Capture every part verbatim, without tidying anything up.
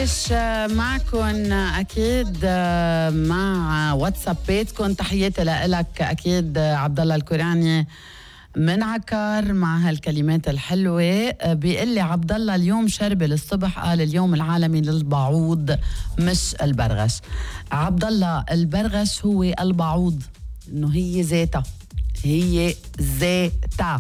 نبلش معكم أكيد مع واتساباتكم. تحياتي لك أكيد عبد الله الكوراني من عكار مع هالكلمات الحلوة. بيقول لي عبد الله اليوم شربل الصبح قال اليوم العالمي للبعوض مش البرغش. عبد الله البرغش هو البعوض، إنه هي ذاتها، هي ذاتها.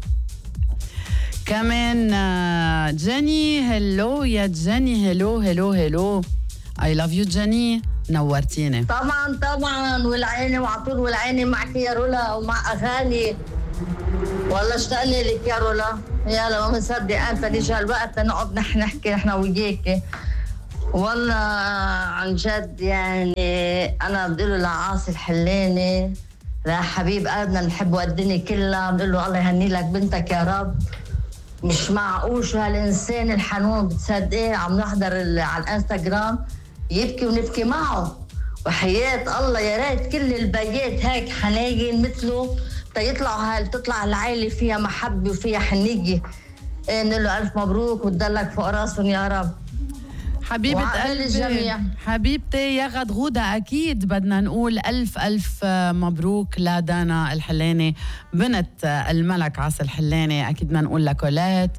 كمان جاني هلو يا جاني، هلو هلو هلو I love you جاني، نورتيني. طبعا طبعا والعيني وعطول والعيني معك يا رولا ومع أغاني. والله اشتقنا لك يا رولا، يلا ما مصدق أنت نيجي هالوقت نقعد نحن نحكي نحن وياكي. والله عن جد يعني أنا بدي له لعاصي الحلاني لحبيب قلبنا نحبه الدنيا كلها، بقول له الله يهني لك بنتك يا رب. مش معقول شو هالإنسان الحنون، بتصدقيه عم نحضر على الانستغرام يبكي ونبكي معه، وحياة الله يا ريت كل البيات هيك حناين مثله تيطلعوا هال تطلع العائلة فيها محبة وفيها حنية. إيه نقول له ألف مبروك وتدلك فوق راسهم يا رب. حبيبة قلبي حبيبتي يا غدغودة، أكيد بدنا نقول ألف ألف مبروك لدانا الحلاني بنت الملك عاصي الحلاني. أكيد بدنا نقول لكولات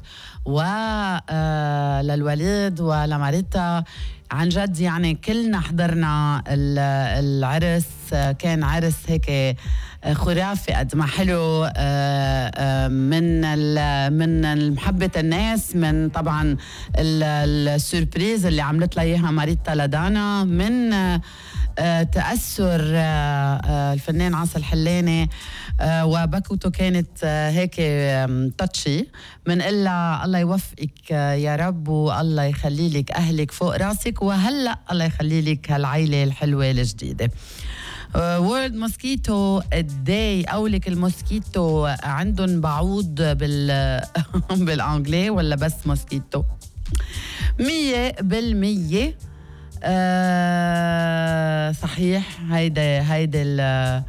وللوليد ولماريتا. عن جد يعني كلنا حضرنا العرس، كان عرس هيك خرافي قد ما حلو، من من محبة الناس، من طبعا السوربريز اللي عملت لها اياها ماريتا لدانا، من تأثر الفنان عاصي الحلاني وبكوته كانت هيك تاتشي. من إلا الله يوفقك يا رب والله يخلي لك أهلك فوق راسك، وهلأ الله يخلي لك هالعيلة الحلوة الجديدة. وورلد موسكيتو داي، أولك الموسكيتو عندهم بعوض بال بالأنجلي ولا بس موسكيتو؟ مية بالمية أه صحيح. هيدا هيدا ال أه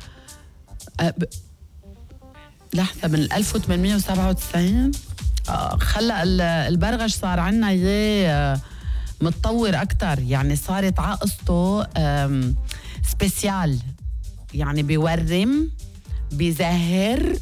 لحظة من ألف وثمانمية وسبعة وتسعين أه خلق البرغش صار عنا اياه متطور أكتر، يعني صارت عقصته سبيسيال، يعني بيورم بيزهر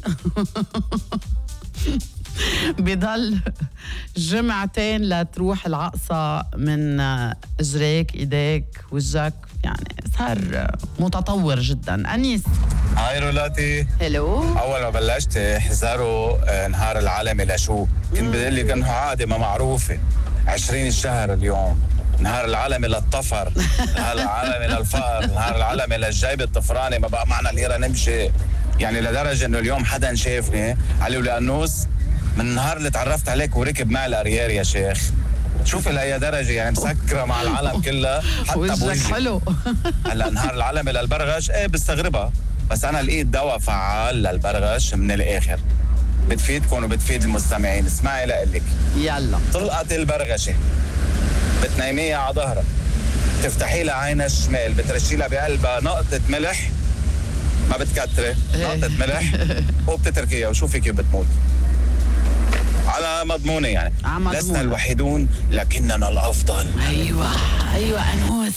بيضل جمعتين لتروح العقصة من اجريك ايديك وجهك، يعني صار متطور جدا. أنيس هاي رولاتي، هلو. اول ما بلشت احذروا نهار العالمي لشو كنت بقول لك انه عادي ما معروفه. عشرين الشهر اليوم نهار العالمي للطفر، نهار العالمي للفقر، نهار العالمي للجيب الطفراني، ما بقى معنا ليرة نمشي. يعني لدرجة انه اليوم حدا شافني علي ولأنوس من النهار اللي تعرفت عليك وركب معي الاريير يا شيخ. شوفي لأي درجة يعني مسكرة مع العالم كلها حتى بوجهك حلو. هلا نهار العالمي للبرغش ايه بستغربها، بس انا لقيت دواء فعال للبرغش من الاخر بتفيدكم وبتفيد المستمعين. اسمعي لقلك، يلا. طلقة البرغشة بتنيميها على ظهرها، تفتحي لها عينها الشمال، بترشي لها بقلبها نقطة ملح، ما بتكتري، نقطة ملح وبتتركيها وشوفي كيف بتموت. على مضمونة يعني. مضمونة. لسنا الوحيدون لكننا الأفضل. أيوة أيوة أنوس،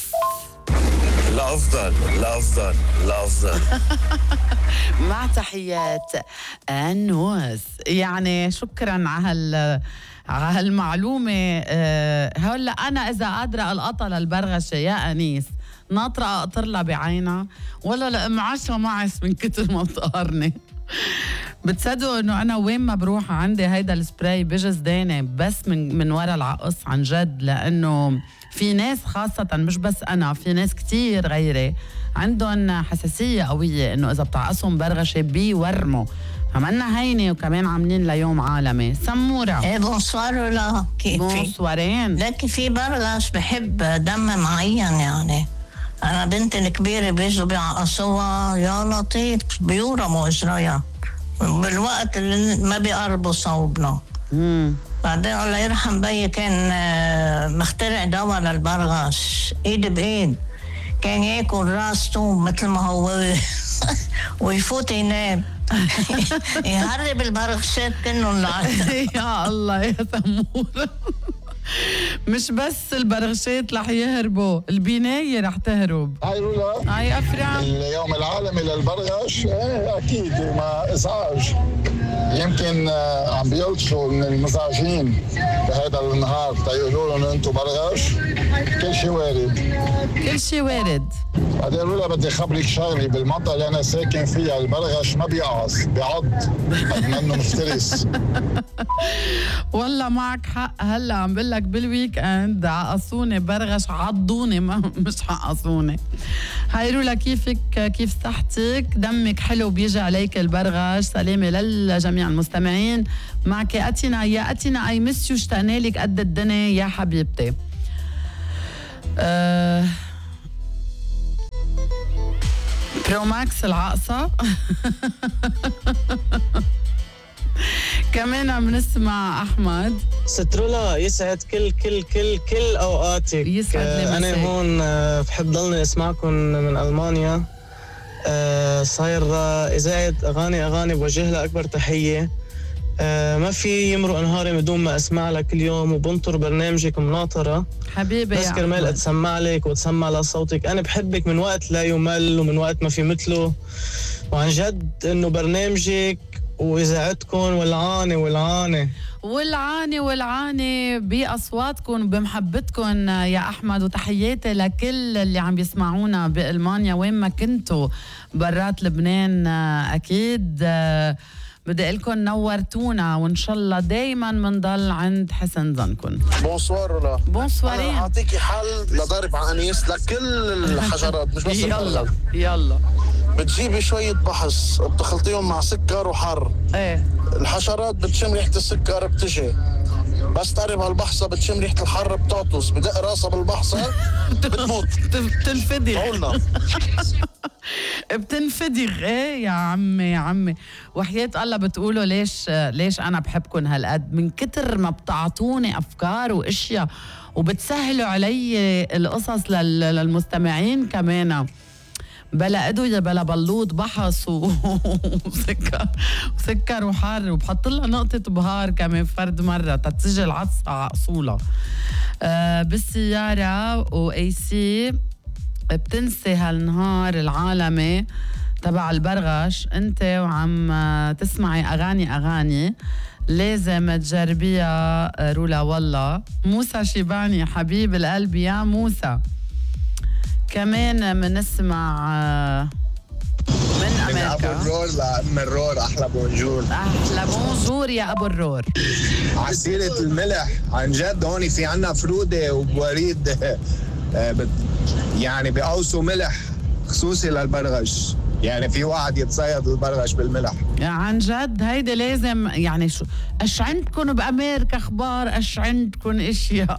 الأفضل الأفضل الأفضل. مع تحيات أنوس. يعني شكرا على هال على هالمعلومة. أه هلا أنا إذا قادرة ألقطها للبرغشة يا أنيس ناطرة أقطر لها بعينها ولا لأم عشرة معس من كتر ما بتقهرني. بتصدقوا إنه أنا وين ما بروح عندي هيدا السبراي بجز داني بس من من ورا العقص عن جد، لأنه في ناس خاصة مش بس أنا، في ناس كتير غيري عندهم حساسية قوية إنه إذا بتعقصهم برغشة بيورموا. عملنا هينة وكمان عاملين ليوم عالمي. سمورة ايه بونسوار ولا كيفي؟ بونسوارين. لكن في برغش بحب دم معين، يعني أنا بنتي الكبيرة بيجوا بيعقصوها يا لطيف بيورموا إجريها بالوقت اللي ما بيقربوا صوبنا. امم بعدين الله يرحم بي كان مخترع دواء للبرغش ايد بايد، كان ياكل راس توم مثل ما هو ويفوت ينام يهرب البرغشات كنهم. يا الله يا سمورة. مش بس البرغشات رح يهربوا، البناية رح تهرب. هاي رولا، هاي أفرع اليوم العالمي للبرغش. ايه اكيد ما ازعاج، يمكن آه، عم بيلطشوا من المزعجين بهذا النهار تيقولوا لهم انتم برغش. كل شيء وارد، كل شيء وارد. بعدين رولا بدي خبرك شغلي، بالمنطقه اللي انا ساكن فيها البرغش ما بيعص، بيعض قد ما انه مفترس. والله معك حق. هلا عم بقول لك بالويك اند عقصوني برغش، عضوني ما مش عقصوني. هاي رولا، كيفك؟ كيف صحتك؟ دمك حلو بيجي عليك البرغش. سلامة للجميع المستمعين. معك أتينا يا أتينا، اي مس يو، اشتقنا لك قد الدنيا يا حبيبتي. أه برو ماكس العقصة. كمان عم نسمع أحمد. سترولا، يسعد كل كل كل كل أوقاتك. يسعد لي مساك. أنا هون آه، بحب ضلني أسمعكم من ألمانيا. آه، صاير آه، إذاعة أغاني أغاني بوجه لها أكبر تحية. آه، ما في يمرق نهاري بدون ما أسمع لك اليوم، وبنطر برنامجك مناطرة حبيبي بس يا كرمال أحمد. أتسمع لك وتسمع لصوتك. أنا بحبك من وقت لا يمل ومن وقت ما في مثله، وعن جد إنه برنامجك وإذاعتكم والعانة والعانة والعاني والعاني بأصواتكم وبمحبتكم يا أحمد. وتحياتي لكل اللي عم بيسمعونا بألمانيا وين ما كنتوا برات لبنان. أكيد بدي لكم نورتونا، وإن شاء الله دايما منضل عند حسن ظنكم. بونسوار رولا. بونسوارين. أنا أعطيكي حل لضرب عنيس لكل الحشرات، مش بس يلا البرغل. يلا. بتجيبي شوية بحص بتخلطيهم مع سكر وحر. ايه الحشرات بتشم ريحة السكر بتجي، بس تقرب هالبحصة بتشم ريحة الحر بتعطس، بدق راسها بالبحصة بتموت. بتنفدغ. قولنا بتنفدغ. ايه يا عمي يا عمي، وحياة الله بتقولوا ليش ليش انا بحبكم هالقد؟ من كتر ما بتعطوني افكار واشياء وبتسهلوا علي القصص للمستمعين كمان. بلا ادويه بلا بلوط، بحص وسكر وسكر وحر، وبحط لها نقطه بهار كمان فرد مره تتسجل العطسه على اصولها. آه بالسياره واي سي بتنسي هالنهار العالمي تبع البرغش. انت وعم تسمعي اغاني اغاني لازم تجربيها رولا. والله موسى شيباني حبيب القلب يا موسى. كمان منسمع من امريكا. من ابو الرور لام الرور، احلى بونجور. احلى بونجور يا ابو الرور. عسيرة الملح عن جد هون في عنا فروده ووريد يعني بقوسوا ملح خصوصي للبرغش، يعني في واحد يتصيد البرغش بالملح. عن جد هيدا لازم. يعني شو ايش عندكم بامريكا اخبار؟ ايش عندكم اشياء؟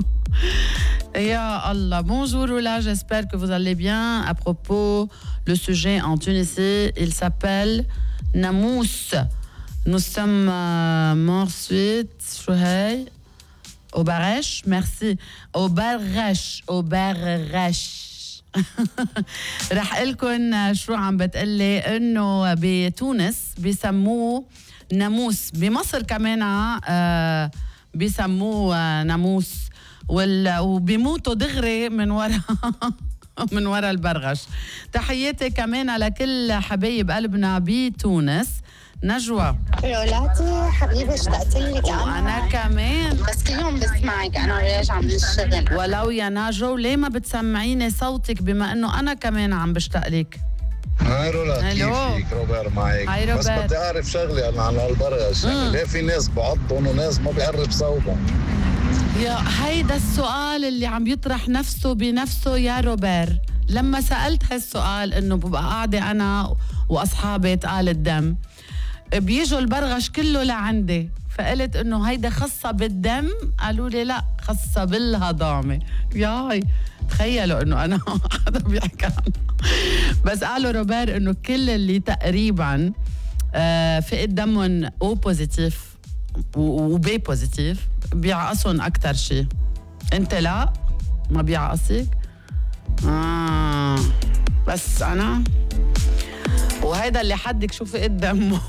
Ya Allah. Bonjour Roula, j'espère que vous allez bien. À propos, le sujet en Tunisie, il s'appelle Namous. Nous sommes euh, morts suite, chouhey, au Barèche, merci. Au Barèche, au Barèche. رح قلكن شو عم بتقلي انه بتونس بيسموه ناموس، بمصر كمان آه بيسموه آه ناموس، وبيموتوا دغري من ورا من ورا البرغش. تحياتي كمان لكل حبايب قلبنا بتونس. نجوى رولاتي حبيبي اشتقت لك. وانا كمان، بس كل يوم بسمعك انا راجعه من الشغل. ولو يا ناجو ليه ما بتسمعيني صوتك بما انه انا كمان عم بشتاق لك. هاي رولا، هلو. كيفك؟ روبر معك. هاي بس روبر. بدي اعرف شغله انا على البرغش، يعني ليه في ناس بعضهم وناس ما بيقرب صوبهم؟ يا هيدا السؤال اللي عم يطرح نفسه بنفسه يا روبر. لما سألت هالسؤال انه ببقى قاعدة انا واصحابي تقال الدم بيجوا البرغش كله لعندي، فقلت انه هيدا خاصة بالدم، قالوا لي لا خاصة بالهضامة. ياي تخيلوا انه انا حدا بيحكي عنه. بس قالوا روبر انه كل اللي تقريبا آه فقد دمهم او بوزيتيف وبي بوزيتيف بيعقصهم اكتر شيء. انت لا ما بيعقصك؟ آه بس انا وهيدا اللي حدك شوفي قدامه.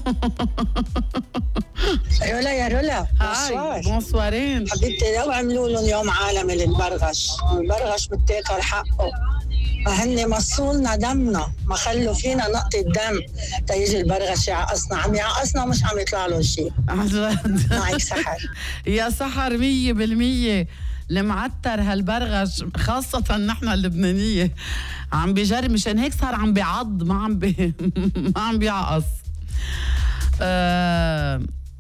رولا يا رولا، هاي بونسوارين حبيبتي. لو عملوا لهم يوم عالمي للبرغش، البرغش متاكل حقه، فهن مصولنا دمنا، ما خلوا فينا نقطة دم تيجي البرغش يعقصنا، عم يعقصنا ومش عم يطلع لهم شيء. معك سحر يا سحر مية بالمية. المعتر هالبرغش خاصة نحن اللبنانية عم بيجرب، مشان هيك صار عم بيعض، ما عم بي ما عم بيعقص. أه...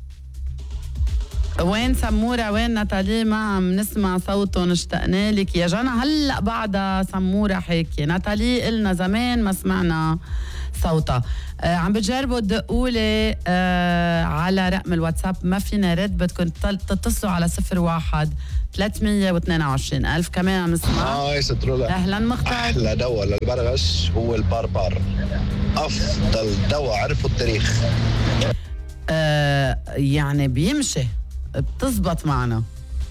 وين سمورة وين ناتالي؟ ما عم نسمع صوتهم، اشتقنا لك يا جنى. هلا بعدها سمورة حكي، ناتالي قلنا زمان ما سمعنا صوتها. آه عم بتجربوا تدقوا لي آه على رقم الواتساب، ما فينا رد، بدكم تتصلوا على صفر واحد ثلاثمية واثنين وعشرين ألف. كمان عم نسمع. هاي ست رولا، اهلا مختار. احلى دواء للبرغش هو البربر، افضل دواء عرفه التاريخ. آه يعني بيمشي، بتزبط معنا.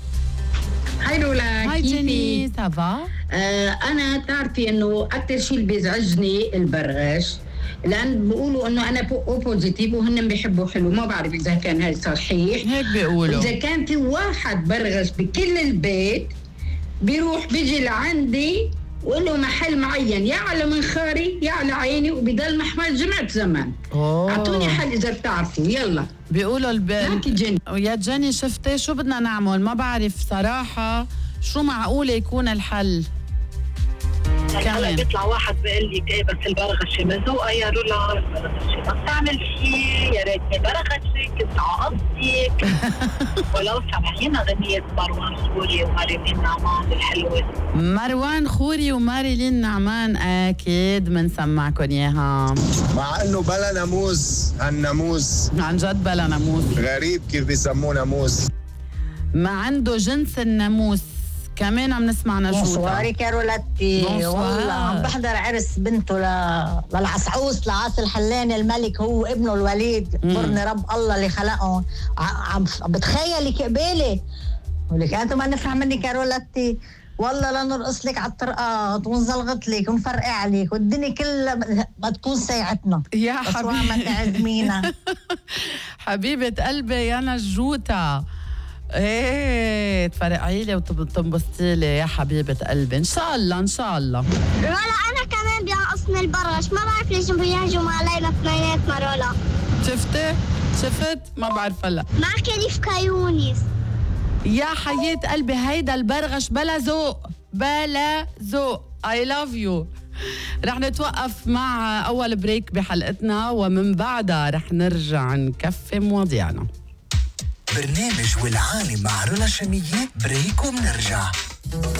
هاي رولا، هاي جيني سافا. آه أنا تعرفي إنه أكتر شيء اللي بيزعجني البرغش، لأن بيقولوا إنه أنا أو بوزيتيف وهن بيحبوا حلو، ما بعرف إذا كان هاي صحيح. هيك بيقولوا. إذا كان في واحد برغش بكل البيت بيروح بيجي لعندي وإنه محل معين، يا على منخاري يا على عيني، وبضل محمل جمعة زمان. أعطوني حل إذا بتعرفوا. يلا بيقولوا الب... جني. يا جني شفتي شو بدنا نعمل؟ ما بعرف صراحة شو معقولة يكون الحل. هلا بيطلع واحد بيقول لي ايه بس البرغشة مزوقة يا رولا، البرغشة ما بتعمل شيء، يا ريتني برغشة كنت عقصتك. ولو سمعينا غنية مروان خوري وماريلين نعمان الحلوة. مروان خوري وماريلين نعمان أكيد منسمعكم إياها. مع إنه بلا ناموس، هالناموس عن جد بلا ناموس، غريب كيف بيسموه ناموس، ما عنده جنس الناموس. كمان عم نسمع نشوطة. بونسواري كارولاتي. والله عم بحضر عرس بنته ل... للعسعوس لعاص الحلاني الملك، هو ابنه الوليد، برني رب الله اللي خلقهم. عم بتخيلي قبالي ولك انتم ما نفرح مني كارولاتي، والله لنرقص لك على الطرقات ونزلغط لك ونفرقع عليك والدنيا كلها ما تكون ساعتنا يا حبيبي. ما تعزمينا. حبيبة قلبي يا نجوتة، ايه تفرقعي لي وتنبسطي لي يا حبيبة قلبي. ان شاء الله ان شاء الله. رولا انا كمان بينقصني البرغش، ما بعرف ليش بيهجموا علينا اثنيناتنا. رولا شفتي شفت ما بعرف هلا معك اليف كيونس. يا حياة قلبي هيدا البرغش بلا ذوق، بلا ذوق. I love you. رح نتوقف مع اول بريك بحلقتنا، ومن بعدها رح نرجع نكفي مواضيعنا. برنامج والعالم مع رولا شمية، بريك ومنرجع.